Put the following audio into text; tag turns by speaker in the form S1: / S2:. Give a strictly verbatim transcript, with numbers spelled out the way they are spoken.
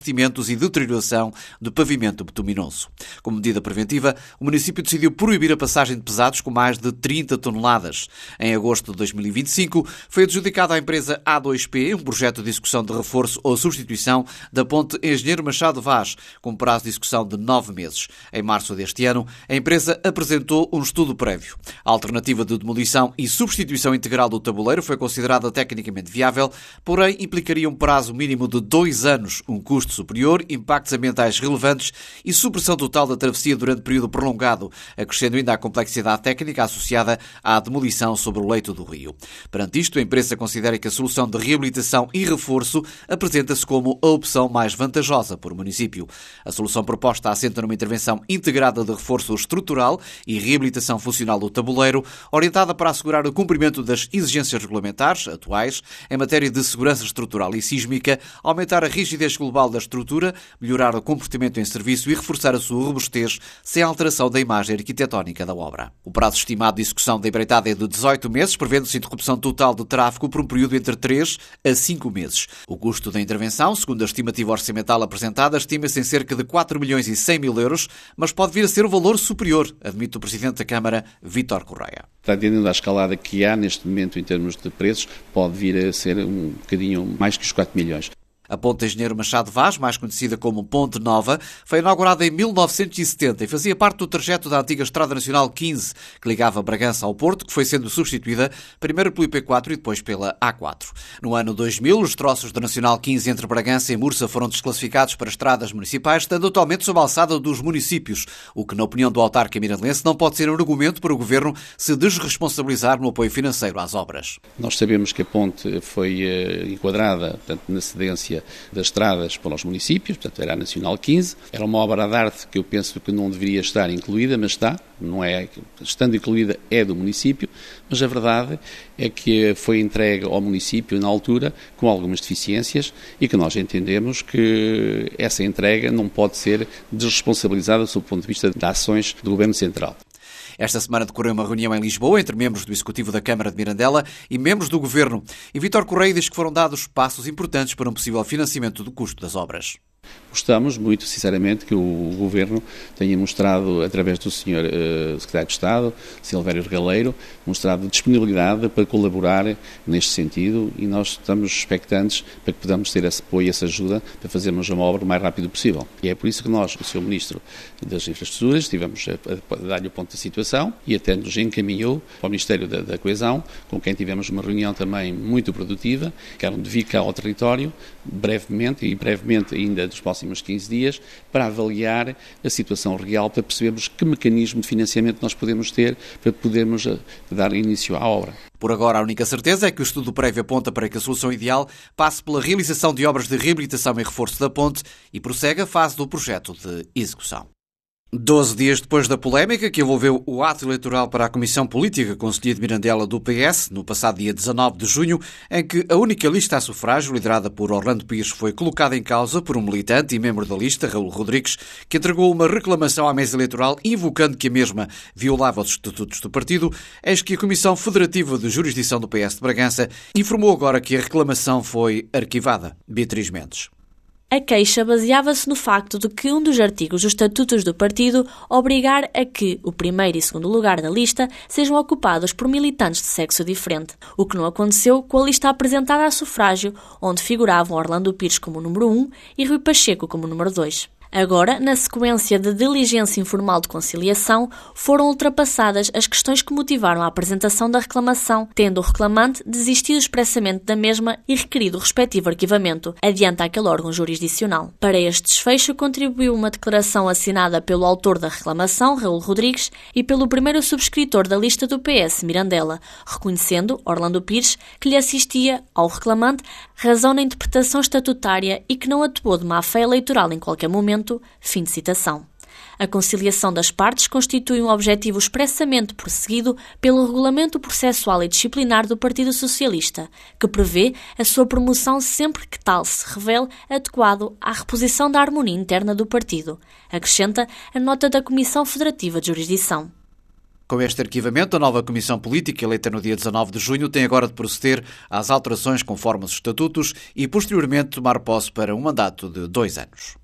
S1: investimentos e deterioração do pavimento bituminoso. Como medida preventiva, o município decidiu proibir a passagem de pesados com mais de trinta toneladas. Em agosto de dois mil e vinte e cinco, foi adjudicado à empresa A dois P um projeto de execução de reforço ou substituição da ponte Engenheiro Machado Vaz, com prazo de execução de nove meses. Em março deste ano, a empresa apresentou um estudo prévio. A alternativa de demolição e substituição integral do tabuleiro foi considerada tecnicamente viável, porém implicaria um prazo mínimo de dois anos, um custo superior, impactos ambientais relevantes e supressão total da travessia durante período prolongado, acrescendo ainda a complexidade técnica associada à demolição sobre o leito do rio. Perante isto, a empresa considera que a solução de reabilitação e reforço apresenta-se como a opção mais vantajosa para o município. A solução proposta assenta numa intervenção integrada de reforço estrutural e reabilitação funcional do tabuleiro, orientada para assegurar o cumprimento das exigências regulamentares atuais em matéria de segurança estrutural e sísmica, aumentar a rigidez global da estrutura, melhorar o comportamento em serviço e reforçar a sua robustez sem alteração da imagem arquitetónica da obra. O prazo estimado de execução da empreitada é de dezoito meses, prevendo-se interrupção total de tráfego por um período entre três a cinco meses. O custo da intervenção, segundo a estimativa orçamental apresentada, estima-se em cerca de quatro milhões e cem mil euros, mas pode vir a ser um valor superior, admite o Presidente da Câmara, Vítor Correia.
S2: Atendendo à escalada que há neste momento em termos de preços, pode vir a ser um bocadinho mais que os quatro milhões.
S1: A ponte Engenheiro Machado Vaz, mais conhecida como Ponte Nova, foi inaugurada em mil novecentos e setenta e fazia parte do trajeto da antiga Estrada Nacional quinze, que ligava Bragança ao Porto, que foi sendo substituída primeiro pelo I P quatro e depois pela A quatro. No ano dois mil, os troços da Nacional quinze entre Bragança e Mursa foram desclassificados para estradas municipais, estando atualmente sob a alçada dos municípios, o que, na opinião do autarca mirandense, não pode ser um argumento para o Governo se desresponsabilizar no apoio financeiro às obras.
S2: Nós sabemos que a ponte foi uh, enquadrada, portanto, na cedência das estradas para os municípios, portanto era a Nacional quinze, era uma obra de arte que eu penso que não deveria estar incluída, mas está, não é, estando incluída é do município, mas a verdade é que foi entregue ao município na altura com algumas deficiências e que nós entendemos que essa entrega não pode ser desresponsabilizada sob o ponto de vista de ações do Governo Central.
S1: Esta semana decorreu uma reunião em Lisboa entre membros do Executivo da Câmara de Mirandela e membros do Governo. E Vítor Correia diz que foram dados passos importantes para um possível financiamento do custo das obras.
S2: Gostamos muito, sinceramente, que o Governo tenha mostrado, através do senhor uh, Secretário de Estado, Silvério Regaleiro, mostrado disponibilidade para colaborar neste sentido e nós estamos expectantes para que podamos ter esse apoio e essa ajuda para fazermos uma obra o mais rápido possível. E é por isso que nós, o senhor Ministro das Infraestruturas, estivemos a, a dar-lhe o ponto da situação e até nos encaminhou para o Ministério da, da Coesão, com quem tivemos uma reunião também muito produtiva, que eram de vir cá ao território, brevemente, e brevemente ainda dos próximos quinze dias, para avaliar a situação real, para percebermos que mecanismo de financiamento nós podemos ter para podermos dar início à obra.
S1: Por agora, a única certeza é que o estudo prévio aponta para que a solução ideal passe pela realização de obras de reabilitação e reforço da ponte e prossegue a fase do projeto de execução. Doze dias depois da polémica que envolveu o ato eleitoral para a Comissão Política Conselhia de Mirandela do P S, no passado dia dezanove de junho, em que a única lista a sufrágio, liderada por Orlando Pires, foi colocada em causa por um militante e membro da lista, Raul Rodrigues, que entregou uma reclamação à mesa eleitoral invocando que a mesma violava os estatutos do partido, eis que a Comissão Federativa de Jurisdição do P S de Bragança informou agora que a reclamação foi arquivada. Beatriz Mendes.
S3: A queixa baseava-se no facto de que um dos artigos dos estatutos do partido obrigar a que o primeiro e segundo lugar da lista sejam ocupados por militantes de sexo diferente, o que não aconteceu com a lista apresentada a sufrágio, onde figuravam Orlando Pires como número um e Rui Pacheco como número dois. Agora, na sequência de diligência informal de conciliação, foram ultrapassadas as questões que motivaram a apresentação da reclamação, tendo o reclamante desistido expressamente da mesma e requerido o respectivo arquivamento, adiante aquele órgão jurisdicional. Para este desfecho contribuiu uma declaração assinada pelo autor da reclamação, Raul Rodrigues, e pelo primeiro subscritor da lista do P S, Mirandela, reconhecendo, Orlando Pires, que lhe assistia, ao reclamante, razão na interpretação estatutária e que não atuou de má-fé eleitoral em qualquer momento. Fim de citação. A conciliação das partes constitui um objetivo expressamente perseguido pelo Regulamento Processual e Disciplinar do Partido Socialista, que prevê a sua promoção sempre que tal se revele adequado à reposição da harmonia interna do partido, acrescenta a nota da Comissão Federativa de Jurisdição.
S1: Com este arquivamento, a nova Comissão Política, eleita no dia dezanove de junho, tem agora de proceder às alterações conforme os estatutos e, posteriormente, tomar posse para um mandato de dois anos.